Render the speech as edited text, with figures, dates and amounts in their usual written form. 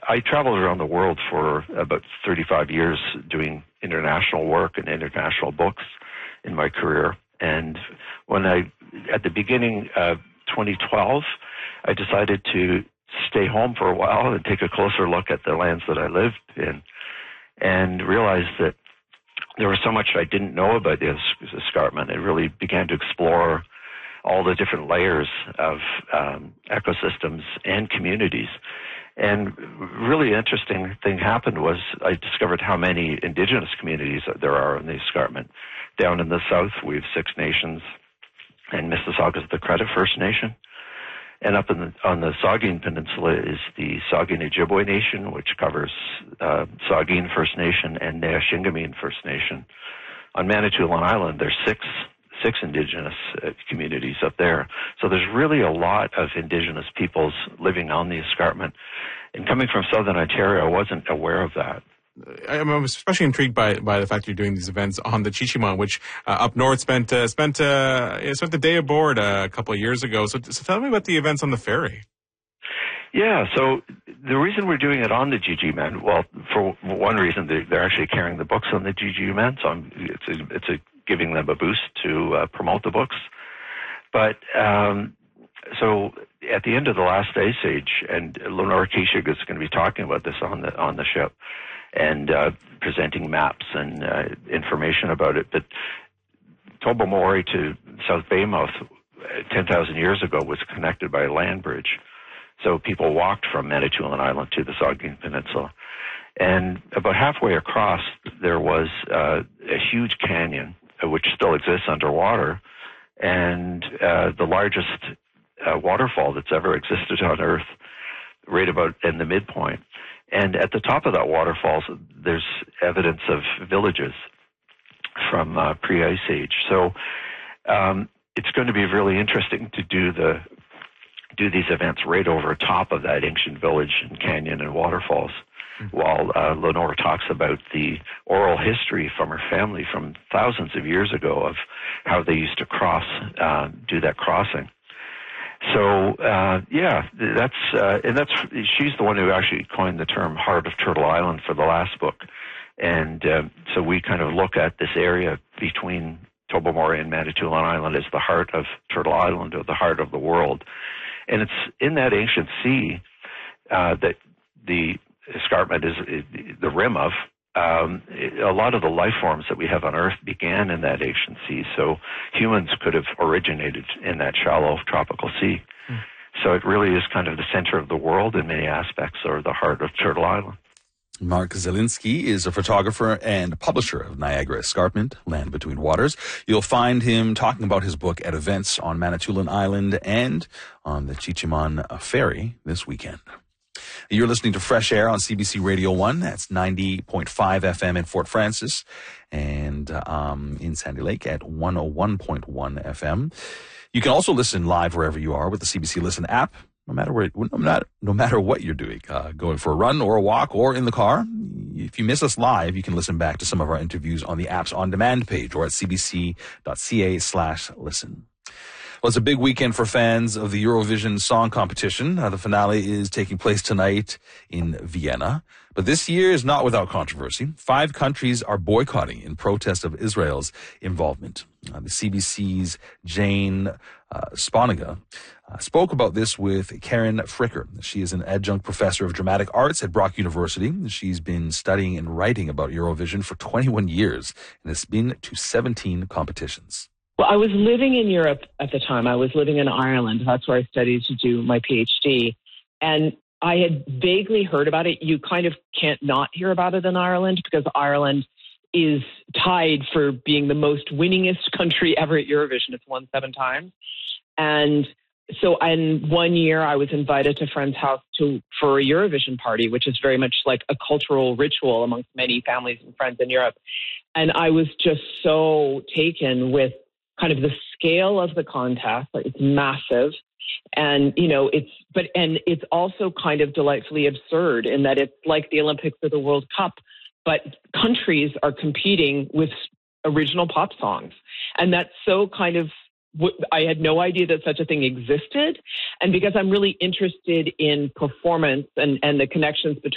I traveled around the world for about 35 years doing international work and international books in my career. And at the beginning of 2012, I decided to stay home for a while and take a closer look at the lands that I lived in, and realized that there was so much I didn't know about the escarpment. I really began to explore all the different layers of ecosystems and communities. And really interesting thing happened was I discovered how many indigenous communities there are in the escarpment. Down in the south, we have Six Nations, and Mississauga's the Credit First Nation. And up on the Saugeen Peninsula is the Saugeen Ojibwe Nation, which covers Saugeen First Nation and Nehashingameen First Nation. On Manitoulin Island, there's six indigenous communities up there. So there's really a lot of indigenous peoples living on the escarpment. And coming from southern Ontario, I wasn't aware of that. I'm especially intrigued by the fact you're doing these events on the Chi-Chi-Mon, which up north spent the day aboard a couple of years ago. So tell me about the events on the ferry. Yeah, so the reason we're doing it on the Chi-Chi-Mon, well, for one reason, they're actually carrying the books on the Chi-Chi-Mon, so it's giving them a boost to promote the books. But so at the end of the last ice age, and Lenore Kishig is going to be talking about this on the ship, and presenting maps and information about it. But Tobermory to South Baymouth 10,000 years ago was connected by a land bridge. So people walked from Manitoulin Island to the Saugeen Peninsula. And about halfway across, there was a huge canyon, which still exists underwater, and the largest waterfall that's ever existed on Earth, right about in the midpoint. And at the top of that waterfall, there's evidence of villages from pre-ice age. So it's going to be really interesting to do these events right over top of that ancient village and canyon and waterfalls, while Lenore talks about the oral history from her family from thousands of years ago of how they used to do that crossing. So, she's the one who actually coined the term Heart of Turtle Island for the last book. And so we kind of look at this area between Tobermory and Manitoulin Island as the heart of Turtle Island, or the heart of the world. And it's in that ancient sea that the escarpment is the rim of. A lot of the life forms that we have on Earth began in that ancient sea, so humans could have originated in that shallow tropical sea. So it really is kind of the center of the world in many aspects, or the heart of Turtle Island. Mark Zielinski is a photographer and publisher of Niagara Escarpment, Land Between Waters. You'll find him talking about his book at events on Manitoulin Island and on the Chi-Chi-Mon ferry this weekend. You're listening to Fresh Air on CBC Radio 1. That's 90.5 FM in Fort Francis, and in Sandy Lake at 101.1 FM. You can also listen live wherever you are with the CBC Listen app, no matter what you're doing, going for a run or a walk or in the car. If you miss us live, you can listen back to some of our interviews on the app's on-demand page or at cbc.ca/listen. Well, it's a big weekend for fans of the Eurovision Song Competition. The finale is taking place tonight in Vienna. But this year is not without controversy. 5 countries are boycotting in protest of Israel's involvement. The CBC's Jane Sponiga spoke about this with Karen Fricker. She is an adjunct professor of dramatic arts at Brock University. She's been studying and writing about Eurovision for 21 years and has been to 17 competitions. Well, I was living in Europe at the time. I was living in Ireland. That's where I studied to do my PhD. And I had vaguely heard about it. You kind of can't not hear about it in Ireland, because Ireland is tied for being the most winningest country ever at Eurovision. It's won 7 times. And so one year I was invited to a friend's house for a Eurovision party, which is very much like a cultural ritual amongst many families and friends in Europe. And I was just so taken with kind of the scale of the contest. Like, it's massive. And, it's also kind of delightfully absurd in that it's like the Olympics or the World Cup, but countries are competing with original pop songs. And that's so kind of, I had no idea that such a thing existed. And because I'm really interested in performance and the connections between